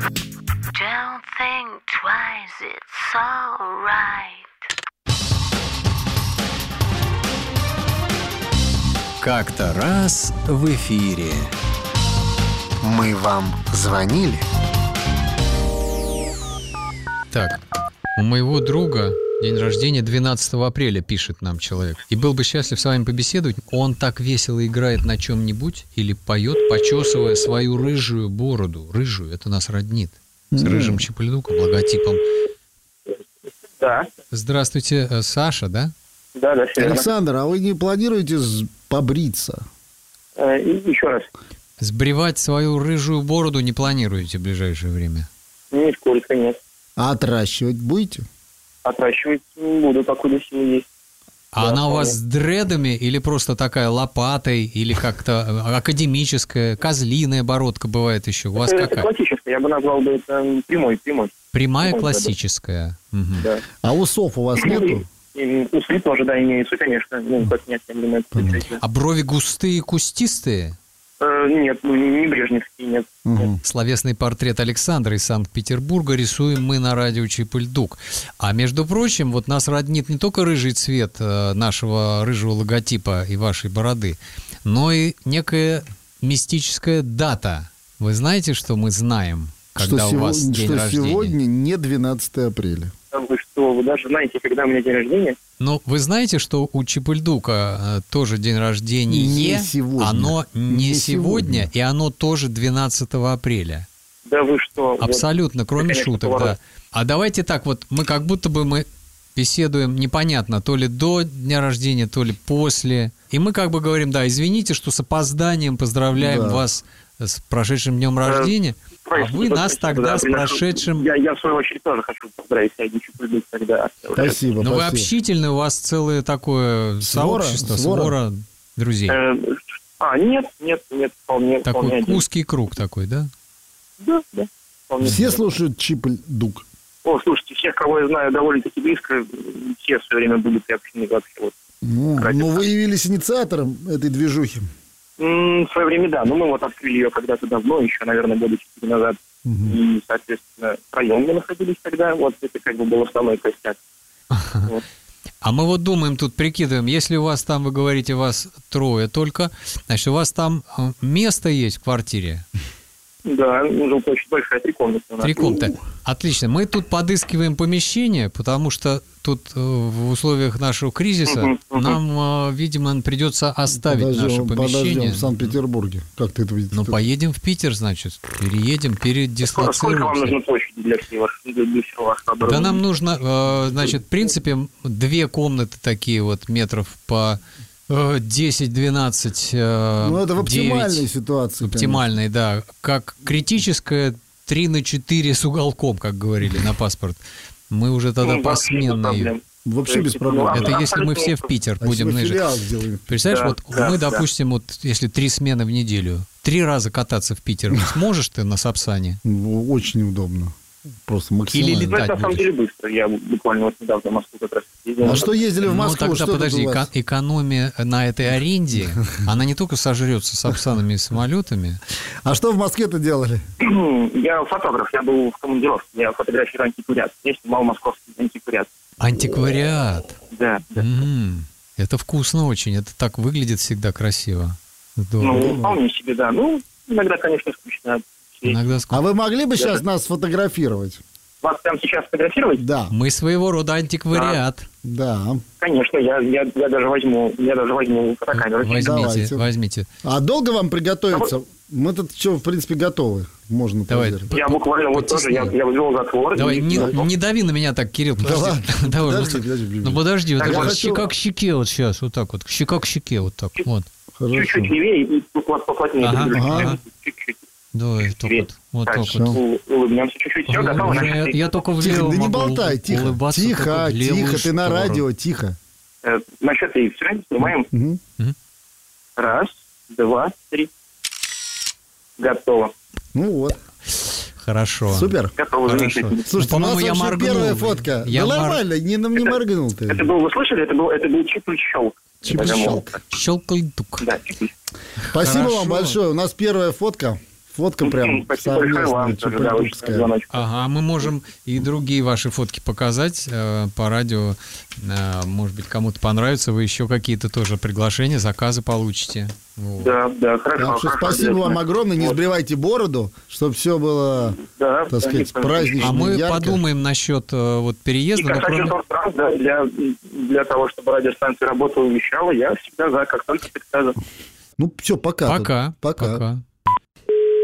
Don't think twice, it's alright. Как-то раз в эфире. Мы вам звонили? Так, у моего друга день рождения 12 апреля, пишет нам человек. И был бы счастлив с вами побеседовать. Он так весело играет на чем-нибудь или поет, почесывая свою рыжую бороду. Рыжую, это нас роднит. С рыжим чепельдуком, логотипом. Да. Здравствуйте, Саша, да? Да, все верно. Александр, а вы не планируете побриться? Еще раз. Сбривать свою рыжую бороду не планируете в ближайшее время? Нисколько нет. А отращивать будете? Отращивать буду, покуда силы есть. А Да, она у вас вполне. с дредами или просто такая лопатой, или как-то академическая, козлиная бородка бывает еще? У вас Это какая? классическая, я бы назвал бы это прямой. Прямая Прямой, классическая. Мгм. Да. А усов у вас нету? И усы тоже, да, имеются, конечно. Ну, как неотъемлемая часть. А брови густые, кустистые? Нет, не брежневские, нет. Угу. Словесный портрет Александра из Санкт-Петербурга рисуем мы на радио Чепельдук. А между прочим, вот нас роднит не только рыжий цвет нашего рыжего логотипа и вашей бороды, но и некая мистическая дата. Вы знаете, что мы знаем, когда у вас день рождения? Сегодня не 12 апреля. Вы что, вы даже знаете, когда у меня день рождения? Ну, вы знаете, что у Чепельдука тоже день рождения? Не сегодня. Оно не Не сегодня, сегодня. и оно тоже 12 апреля. Да вы что? Абсолютно, кроме конечно, шуток, поворот. да. А давайте так вот, мы как будто бы мы беседуем непонятно, то ли до дня рождения, то ли после. И мы как бы говорим, да, извините, что с опозданием поздравляем Да. вас с прошедшим днем рождения, а вы нас тогда с прошедшим... Я в свою очередь тоже хочу поздравить Айди Чепельдук тогда. Спасибо, Ну, вы спасибо. общительны, у вас целое такое Свора? сообщество, Свора? свора друзей. Нет, вполне Такой один. узкий круг такой, да? Да. Вполне. Все слушают Чепельдук. О, слушайте, всех, кого я знаю довольно-таки близко, все в свое время были приобщены вообще. Вот. Ну, вы явились инициатором этой движухи. В свое время, да. Ну, мы вот открыли ее когда-то давно, еще, наверное, года 4 назад. И, соответственно, втроем мы находились тогда. Вот это как бы был основной костяк. Вот. А мы вот думаем, тут прикидываем, если у вас там, вы говорите, вас трое только, значит, у вас там место есть в квартире? Да, уже очень большая, 3 комнаты у нас. 3 комнаты. Отлично. Мы тут подыскиваем помещение, потому что тут в условиях нашего кризиса нам, видимо, придется оставить наше помещение. Подождем в Санкт-Петербурге. Как ты это видишь? Ну, поедем в Питер, значит, переедем, Сколько вам передислоцируемся. нужно площади для всего вашего оборудования? Да нам нужно, значит, в принципе, 2 комнаты такие вот метров по 10-12. Ну, это в 9. оптимальной ситуации. Оптимальной, да. Как критическая 3/4 с уголком, как говорили на паспорт. Мы уже тогда посменно ее. Вообще без проблем. Это если мы все в Питер А будем если мы ныжить. филиал сделаем? Представляешь, Да, вот да, мы, да. допустим, вот если 3 смены в неделю, 3 раза кататься в Питер, сможешь ты на Сапсане? Ну, очень удобно. Просто максимально. Или Ну, это на самом будешь? деле быстро. Я буквально вот недавно в Москву как раз ездил. А что ездили в Ну, Москву? тогда что тут подожди, у вас? экономия на этой аренде, она не только сожрется Сапсанами и самолетами. А что в Москве-то делали? Я фотограф, я был в командировке, я фотографирую антиквариат. Я снимал московский антиквариат. Антиквариат. Да. Это вкусно очень, это так выглядит всегда красиво. Ну, Здорово. вполне себе, да. Ну, иногда, конечно, скучно. Иногда А вы могли бы сейчас нас сфотографировать? Вас прямо сейчас фотографировать? Да, Мы своего рода антиквариат. да. Конечно, я даже возьму фотокамеру. Давайте. Возьмите. А долго вам приготовиться? Мы тут что, в принципе, готовы. Можно Давай. проверить. Я буквально вот тоже, я ввел затвор. Давай, и- не дави на меня так, Кирилл, подожди. ладно, Давай, подожди. Ну подожди, вот Так, так я вот, хочу- щека к щеке вот сейчас, вот так вот, щека к щеке вот так, вот. Хорошо. Чуть-чуть левее и поплотнее. Ага, дружите. ага. Чуть-чуть. Давай, так вот, вот так Так, вот. улыбнемся чуть-чуть. Все, готово. Я только в Тихо, левую да не могу болтай, тихо. улыбаться, только Тихо, в левую тихо, ты на сторону. радио, тихо. На счет 3. Все, снимаем. Мгм. 1, 2, 3. Готово. Ну вот, Хорошо. супер. Готово. Хорошо. Замечательно. Слушайте, Ну, у нас по-моему, я вообще моргнул. первая фотка. Я Да мор- нормально, не моргнул ты. Это был, вы слышали? Это был чип-щелк. Чип-щелк. Щелкай-тук. Да, чип. Спасибо Хорошо. вам большое. У нас первая фотка Фотка прям Спасибо большое вам тоже, да, очень звоночек. Ага, мы можем и другие ваши фотки показать по радио. Может быть, кому-то понравится, вы еще какие-то тоже приглашения, заказы получите. Вот. Да, хорошо. Так что спасибо вам огромное, не сбривайте бороду, чтобы все было, так сказать, празднично, А мы ярко. подумаем насчет вот переезда. И касательно трасс, да, для того, чтобы радиостанция работала и вещала, я всегда за, как только ты скажешь. Ну, все, пока. Пока.